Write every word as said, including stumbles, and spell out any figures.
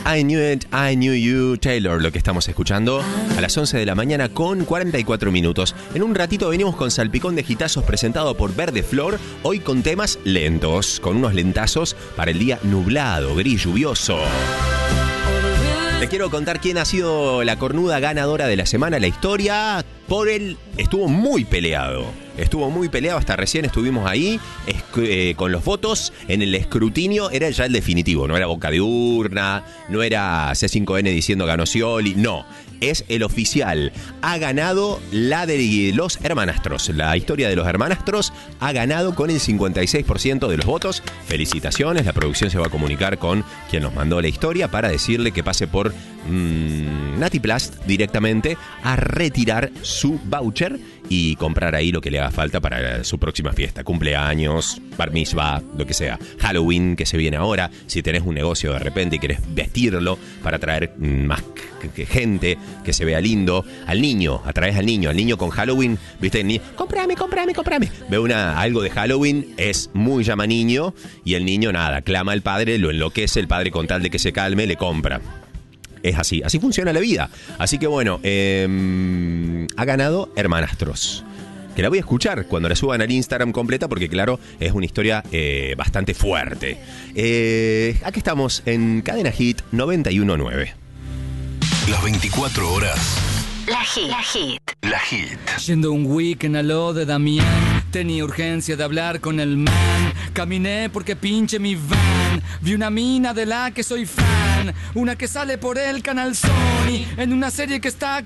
I Knew It, I Knew You, Taylor, lo que estamos escuchando a las once de la mañana con cuarenta y cuatro minutos. En un ratito venimos con Salpicón de Gitazos presentado por Verde Flor, hoy con temas lentos, con unos lentazos para el día nublado, gris, lluvioso. Te quiero contar quién ha sido la cornuda ganadora de la semana. La historia por él estuvo muy peleado. Estuvo muy peleado, hasta recién estuvimos ahí eh, con los votos. En el escrutinio era ya el definitivo, no era boca de urna, no era C cinco N diciendo ganó Scioli, no. Es el oficial. Ha ganado la de los hermanastros. La historia de los hermanastros ha ganado con el cincuenta y seis por ciento de los votos. Felicitaciones. La producción se va a comunicar con quien nos mandó la historia para decirle que pase por mmm, Natiplast directamente a retirar su voucher y comprar ahí lo que le haga falta para su próxima fiesta. Cumpleaños, bar mitzvah, lo que sea. Halloween, que se viene ahora. Si tenés un negocio de repente y querés vestirlo para atraer más gente, que se vea lindo. Al niño, atraes al niño. Al niño con Halloween, ¿viste? El niño, comprame, comprame, comprame. Ve una, algo de Halloween, es muy llama niño. Y el niño, nada, clama al padre, lo enloquece. El padre, con tal de que se calme, le compra. Es así, así funciona la vida. Así que bueno, eh, ha ganado Hermanastros, que la voy a escuchar cuando la suban al Instagram completa, porque claro, es una historia eh, bastante fuerte. Eh, aquí estamos en Cadena Hit noventa y uno punto nueve. Las veinticuatro horas. La Hit. La Hit. La Hit. Yendo un weekend a lo de Damián, tenía urgencia de hablar con el man. Caminé porque pinche mi van. Vi una mina de la que soy fan, una que sale por el canal Sony, en una serie que está